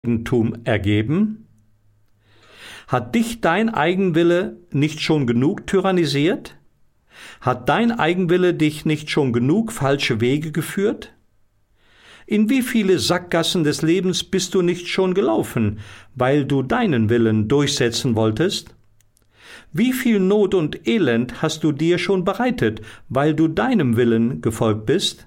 Eigentum ergeben? Hat dich dein Eigenwille nicht schon genug tyrannisiert? Hat dein Eigenwille dich nicht schon genug falsche Wege geführt? In wie viele Sackgassen des Lebens bist du nicht schon gelaufen, weil du deinen Willen durchsetzen wolltest? Wie viel Not und Elend hast du dir schon bereitet, weil du deinem Willen gefolgt bist?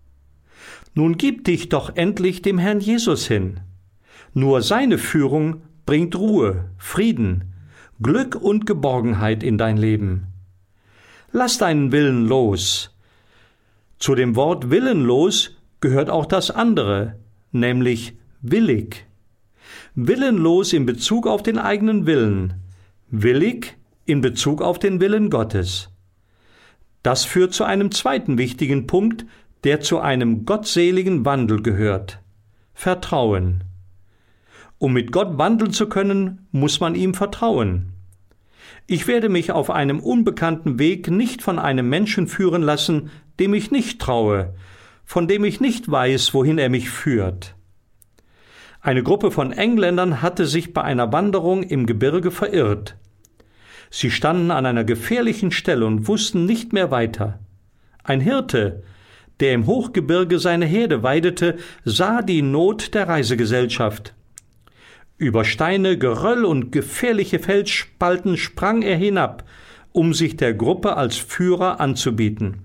Nun gib dich doch endlich dem Herrn Jesus hin. Nur seine Führung bringt Ruhe, Frieden, Glück und Geborgenheit in dein Leben. Lass deinen Willen los. Zu dem Wort willenlos gehört auch das andere, nämlich willig. Willenlos in Bezug auf den eigenen Willen, willig in Bezug auf den Willen Gottes. Das führt zu einem zweiten wichtigen Punkt, der zu einem gottseligen Wandel gehört: Vertrauen. Um mit Gott wandeln zu können, muss man ihm vertrauen. Ich werde mich auf einem unbekannten Weg nicht von einem Menschen führen lassen, dem ich nicht traue, von dem ich nicht weiß, wohin er mich führt. Eine Gruppe von Engländern hatte sich bei einer Wanderung im Gebirge verirrt. Sie standen an einer gefährlichen Stelle und wussten nicht mehr weiter. Ein Hirte, der im Hochgebirge seine Herde weidete, sah die Not der Reisegesellschaft. Über Steine, Geröll und gefährliche Felsspalten sprang er hinab, um sich der Gruppe als Führer anzubieten.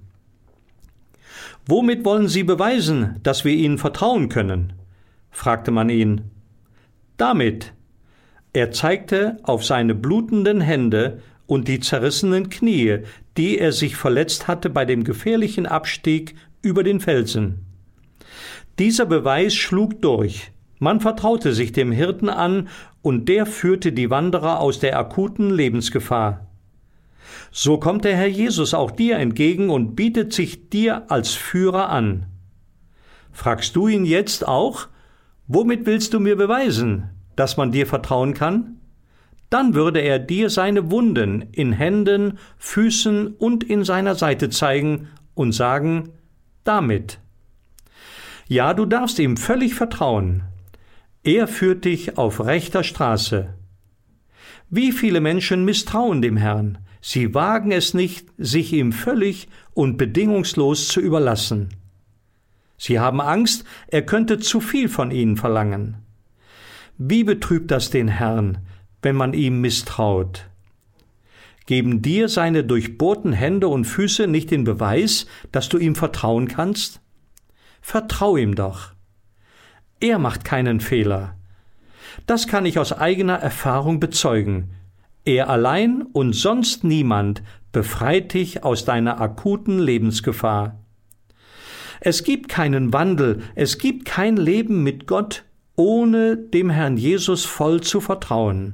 »Womit wollen Sie beweisen, dass wir Ihnen vertrauen können?« fragte man ihn. »Damit.« Er zeigte auf seine blutenden Hände und die zerrissenen Knie, die er sich verletzt hatte bei dem gefährlichen Abstieg über den Felsen. Dieser Beweis schlug durch. Man vertraute sich dem Hirten an, und der führte die Wanderer aus der akuten Lebensgefahr. So kommt der Herr Jesus auch dir entgegen und bietet sich dir als Führer an. Fragst du ihn jetzt auch: Womit willst du mir beweisen, dass man dir vertrauen kann? Dann würde er dir seine Wunden in Händen, Füßen und in seiner Seite zeigen und sagen: Damit. Ja, du darfst ihm völlig vertrauen. Er führt dich auf rechter Straße. Wie viele Menschen misstrauen dem Herrn? Sie wagen es nicht, sich ihm völlig und bedingungslos zu überlassen. Sie haben Angst, er könnte zu viel von ihnen verlangen. Wie betrübt das den Herrn, wenn man ihm misstraut? Geben dir seine durchbohrten Hände und Füße nicht den Beweis, dass du ihm vertrauen kannst? Vertrau ihm doch. Er macht keinen Fehler. Das kann ich aus eigener Erfahrung bezeugen. Er allein und sonst niemand befreit dich aus deiner akuten Lebensgefahr. Es gibt keinen Wandel, es gibt kein Leben mit Gott, ohne dem Herrn Jesus voll zu vertrauen.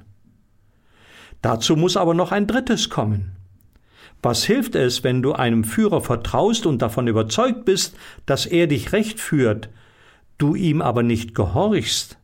Dazu muss aber noch ein drittes kommen. Was hilft es, wenn du einem Führer vertraust und davon überzeugt bist, dass er dich recht führt, du ihm aber nicht gehorchst?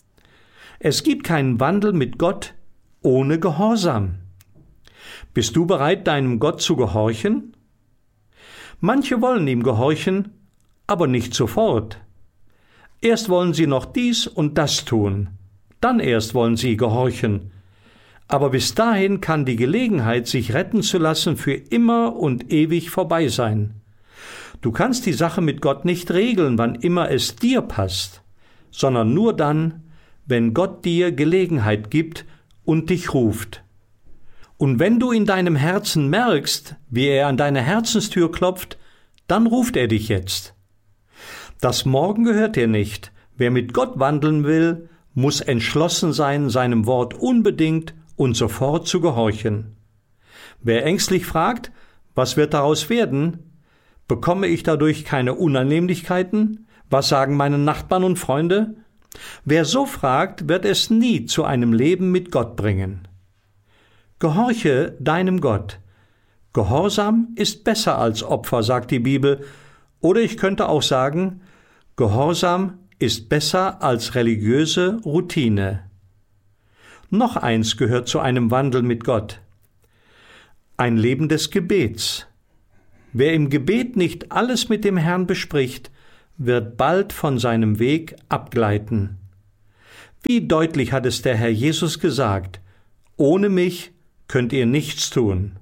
Es gibt keinen Wandel mit Gott ohne Gehorsam. Bist du bereit, deinem Gott zu gehorchen? Manche wollen ihm gehorchen, aber nicht sofort. Erst wollen sie noch dies und das tun, dann erst wollen sie gehorchen. Aber bis dahin kann die Gelegenheit, sich retten zu lassen, für immer und ewig vorbei sein. Du kannst die Sache mit Gott nicht regeln, wann immer es dir passt, sondern nur dann, wenn Gott dir Gelegenheit gibt und dich ruft. Und wenn du in deinem Herzen merkst, wie er an deine Herzenstür klopft, dann ruft er dich jetzt. Das Morgen gehört dir nicht. Wer mit Gott wandeln will, muss entschlossen sein, seinem Wort unbedingt und sofort zu gehorchen. Wer ängstlich fragt: Was wird daraus werden? Bekomme ich dadurch keine Unannehmlichkeiten? Was sagen meine Nachbarn und Freunde? Wer so fragt, wird es nie zu einem Leben mit Gott bringen. Gehorche deinem Gott. Gehorsam ist besser als Opfer, sagt die Bibel. Oder ich könnte auch sagen, Gehorsam ist besser als religiöse Routine. Noch eins gehört zu einem Wandel mit Gott: ein Leben des Gebets. Wer im Gebet nicht alles mit dem Herrn bespricht, wird bald von seinem Weg abgleiten. Wie deutlich hat es der Herr Jesus gesagt: Ohne mich könnt ihr nichts tun.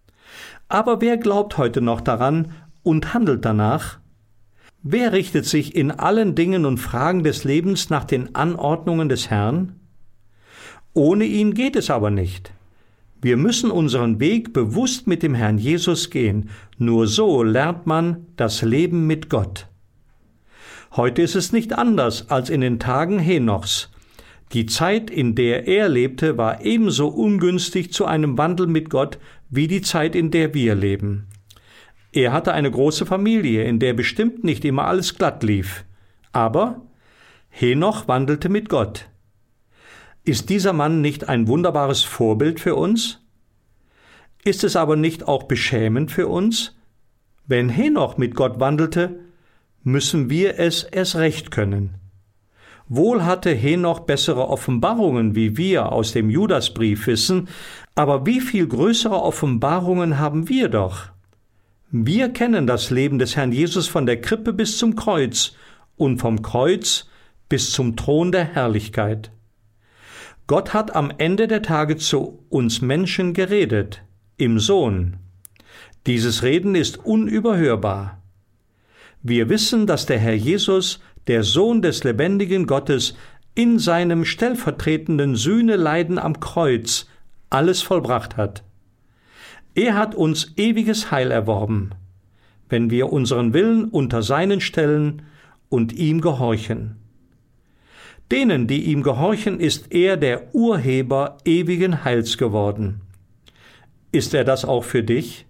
Aber wer glaubt heute noch daran und handelt danach? Wer richtet sich in allen Dingen und Fragen des Lebens nach den Anordnungen des Herrn? Ohne ihn geht es aber nicht. Wir müssen unseren Weg bewusst mit dem Herrn Jesus gehen. Nur so lernt man das Leben mit Gott. Heute ist es nicht anders als in den Tagen Henochs. Die Zeit, in der er lebte, war ebenso ungünstig zu einem Wandel mit Gott wie die Zeit, in der wir leben. Er hatte eine große Familie, in der bestimmt nicht immer alles glatt lief. Aber Henoch wandelte mit Gott. Ist dieser Mann nicht ein wunderbares Vorbild für uns? Ist es aber nicht auch beschämend für uns? Wenn Henoch mit Gott wandelte, müssen wir es erst recht können. Wohl hatte Henoch bessere Offenbarungen, wie wir aus dem Judasbrief wissen, aber wie viel größere Offenbarungen haben wir doch? Wir kennen das Leben des Herrn Jesus von der Krippe bis zum Kreuz und vom Kreuz bis zum Thron der Herrlichkeit. Gott hat am Ende der Tage zu uns Menschen geredet, im Sohn. Dieses Reden ist unüberhörbar. Wir wissen, dass der Herr Jesus, der Sohn des lebendigen Gottes, in seinem stellvertretenden Sühneleiden am Kreuz alles vollbracht hat. Er hat uns ewiges Heil erworben, wenn wir unseren Willen unter seinen stellen und ihm gehorchen. Denen, die ihm gehorchen, ist er der Urheber ewigen Heils geworden. Ist er das auch für dich?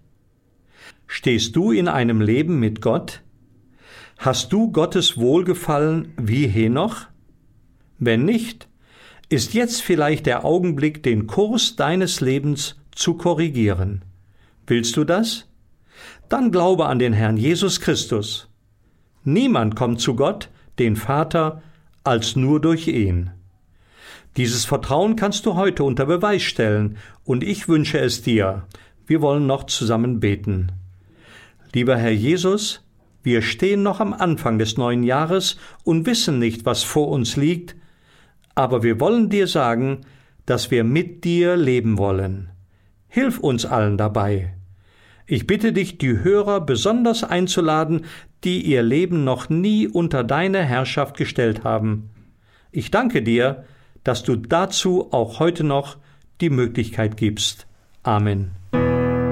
Stehst du in einem Leben mit Gott? Hast du Gottes Wohlgefallen wie Henoch? Wenn nicht, ist jetzt vielleicht der Augenblick, den Kurs deines Lebens zu korrigieren. Willst du das? Dann glaube an den Herrn Jesus Christus. Niemand kommt zu Gott, den Vater, als nur durch ihn. Dieses Vertrauen kannst du heute unter Beweis stellen, und ich wünsche es dir. Wir wollen noch zusammen beten. Lieber Herr Jesus, wir stehen noch am Anfang des neuen Jahres und wissen nicht, was vor uns liegt, aber wir wollen dir sagen, dass wir mit dir leben wollen. Hilf uns allen dabei. Ich bitte dich, die Hörer besonders einzuladen, die ihr Leben noch nie unter deine Herrschaft gestellt haben. Ich danke dir, dass du dazu auch heute noch die Möglichkeit gibst. Amen.